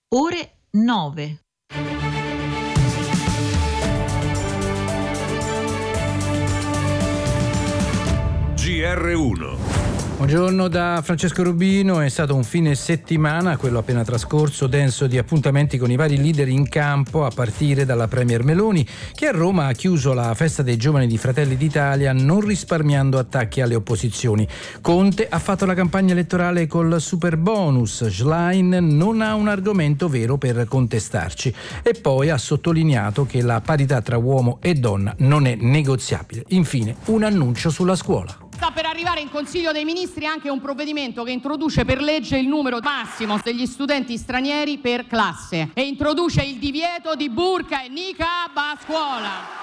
ore 9. GR1. Buongiorno da Francesco Rubino. È stato un fine settimana, quello appena trascorso, denso di appuntamenti con i vari leader in campo, a partire dalla Premier Meloni, che a Roma ha chiuso la festa dei giovani di Fratelli d'Italia non risparmiando attacchi alle opposizioni. Conte ha fatto la campagna elettorale col super bonus, Schlein non ha un argomento vero per contestarci e poi ha sottolineato che la parità tra uomo e donna non è negoziabile. Infine, un annuncio sulla scuola. Sta per arrivare in Consiglio dei Ministri anche un provvedimento che introduce per legge il numero massimo degli studenti stranieri per classe e introduce il divieto di burqa e niqab a scuola.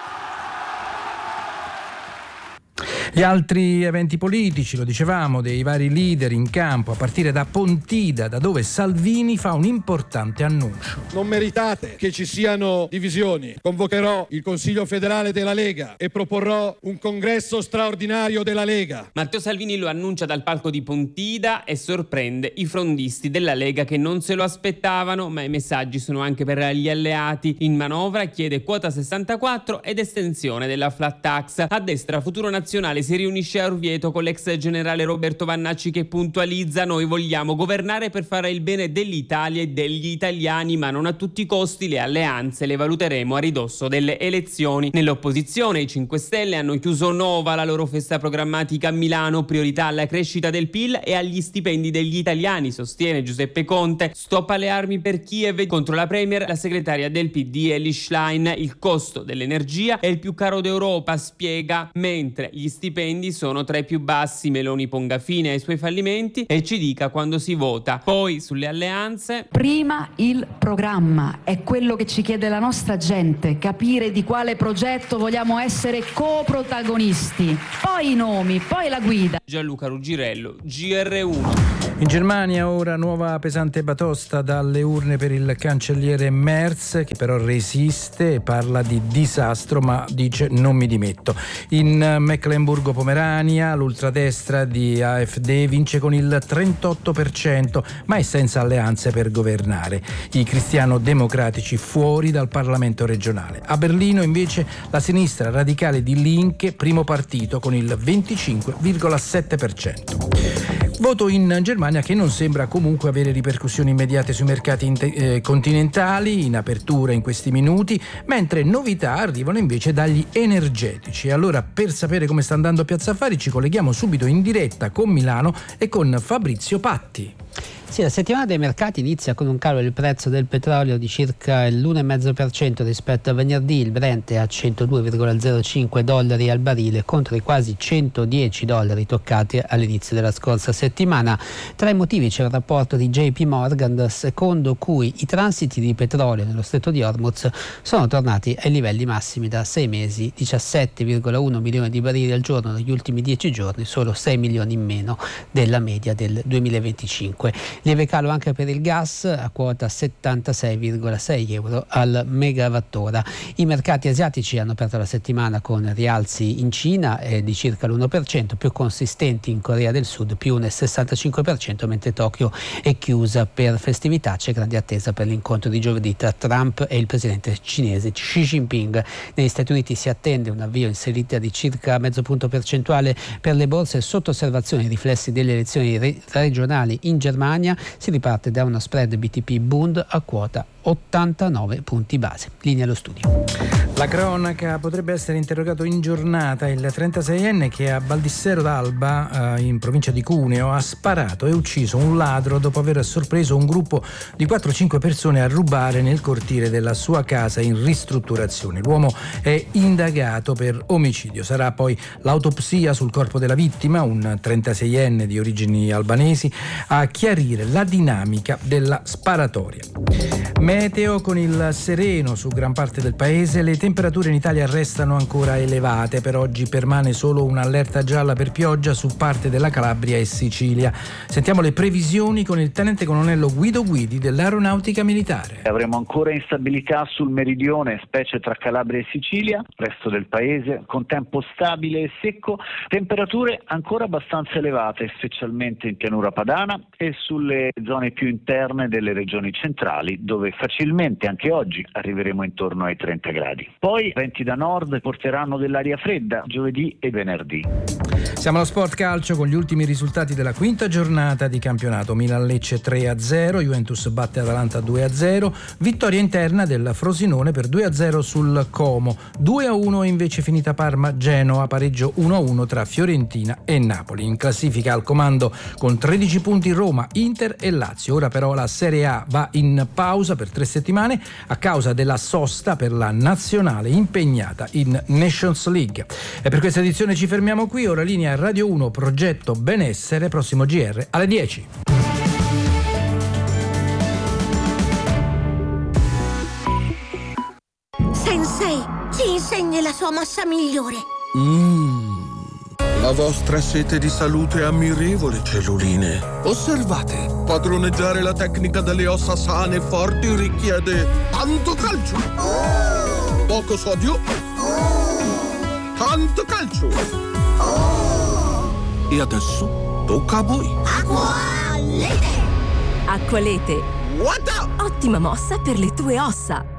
Gli altri eventi politici, lo dicevamo, dei vari leader in campo, a partire da Pontida, da dove Salvini fa un importante annuncio. Non meritate che ci siano divisioni. Convocherò il Consiglio federale della Lega e proporrò un congresso straordinario della Lega. Matteo Salvini lo annuncia dal palco di Pontida e sorprende i frondisti della Lega che non se lo aspettavano, ma i messaggi sono anche per gli alleati. In manovra chiede quota 64 ed estensione della flat tax. A destra Futuro Nazionale si riunisce a Orvieto con l'ex generale Roberto Vannacci che puntualizza: noi vogliamo governare per fare il bene dell'Italia e degli italiani, ma non a tutti i costi. Le alleanze le valuteremo a ridosso delle elezioni. Nell'opposizione i 5 Stelle hanno chiuso Nova, la loro festa programmatica a Milano, priorità alla crescita del PIL e agli stipendi degli italiani, sostiene Giuseppe Conte. Stop alle armi per Kiev, contro la Premier la segretaria del PD Elly Schlein. Il costo dell'energia è il più caro d'Europa, spiega, mentre gli stipendi sono tra i più bassi. Meloni ponga fine ai suoi fallimenti e ci dica quando si vota. Poi sulle alleanze: prima il programma, è quello che ci chiede la nostra gente, capire di quale progetto vogliamo essere coprotagonisti, poi i nomi, poi la guida. Gianluca Ruggirello, GR1. In Germania ora nuova pesante batosta dalle urne per il cancelliere Merz, che però resiste e parla di disastro ma dice non mi dimetto. In Mecklenburgo-Pomerania l'ultradestra di AfD vince con il 38% ma è senza alleanze per governare. I cristiano-democratici fuori dal Parlamento regionale. A Berlino invece la sinistra radicale di Linke, primo partito con il 25,7%. Voto in Germania che non sembra comunque avere ripercussioni immediate sui mercati continentali, in apertura in questi minuti, mentre novità arrivano invece dagli energetici. Allora, per sapere come sta andando Piazza Affari ci colleghiamo subito in diretta con Milano e con Fabrizio Patti. Sì, la settimana dei mercati inizia con un calo del prezzo del petrolio di circa l'1,5% rispetto a venerdì. Il Brent è a $102,05 al barile contro i quasi $110 toccati all'inizio della scorsa settimana. Tra i motivi c'è il rapporto di JP Morgan secondo cui i transiti di petrolio nello stretto di Hormuz sono tornati ai livelli massimi da 6 mesi, 17,1 milioni di barili al giorno negli ultimi 10 giorni, solo 6 milioni in meno della media del 2025. Lieve calo anche per il gas a quota 76,6 euro al megawattora. I mercati asiatici hanno aperto la settimana con rialzi in Cina di circa l'1%, più consistenti in Corea del Sud più un 65%, mentre Tokyo è chiusa per festività. C'è grande attesa per l'incontro di giovedì tra Trump e il presidente cinese Xi Jinping. Negli Stati Uniti si attende un avvio in salita di circa mezzo punto percentuale per le borse sotto osservazione i riflessi delle elezioni regionali. In Germania si riparte da uno spread BTP Bund a quota 89 punti base. Linea allo studio. La cronaca: potrebbe essere interrogato in giornata il 36enne che a Baldissero d'Alba, in provincia di Cuneo, ha sparato e ucciso un ladro dopo aver sorpreso un gruppo di 4-5 persone a rubare nel cortile della sua casa in ristrutturazione. L'uomo è indagato per omicidio. Sarà poi l'autopsia sul corpo della vittima, un 36enne di origini albanesi, a chiarire la dinamica della sparatoria. Meteo con il sereno su gran parte del paese, le temperature in Italia restano ancora elevate. Per oggi permane solo un'allerta gialla per pioggia su parte della Calabria e Sicilia. Sentiamo le previsioni con il tenente colonnello Guido Guidi dell'Aeronautica Militare. Avremo ancora instabilità sul meridione, specie tra Calabria e Sicilia, resto del paese, con tempo stabile e secco, temperature ancora abbastanza elevate, specialmente in pianura padana e sulle zone più interne delle regioni centrali, dove facilmente anche oggi arriveremo intorno ai 30 gradi. Poi venti da nord porteranno dell'aria fredda giovedì e venerdì. Siamo allo sport calcio con gli ultimi risultati della quinta giornata di campionato. Milan-Lecce 3-0, Juventus batte Atalanta 2-0, vittoria interna del Frosinone per 2-0 sul Como. 2-1 invece finita Parma-Genoa, pareggio 1-1 tra Fiorentina e Napoli. In classifica al comando con 13 punti Roma, Inter e Lazio. Ora però la Serie A va in pausa per 3 settimane a causa della sosta per la nazionale impegnata in Nations League. E per questa edizione ci fermiamo qui. Ora linea Radio 1, progetto benessere, prossimo GR alle 10. Sensei, ci insegni la sua mossa migliore. La vostra sete di salute è ammirevole, celluline. Osservate, padroneggiare la tecnica delle ossa sane e forti richiede tanto calcio, poco sodio, tanto calcio. E adesso tocca a voi. Acqualete. Acqualete. What? Ottima mossa per le tue ossa.